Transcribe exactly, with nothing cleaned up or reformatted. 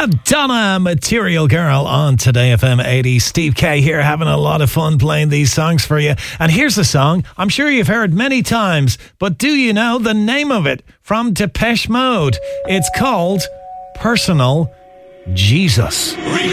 Madonna, Material Girl on Today F M eighty. Steve K here, having a lot of fun playing these songs for you. And here's a song I'm sure you've heard many times, but do you know the name of it? From Depeche Mode. It's called Personal Jesus.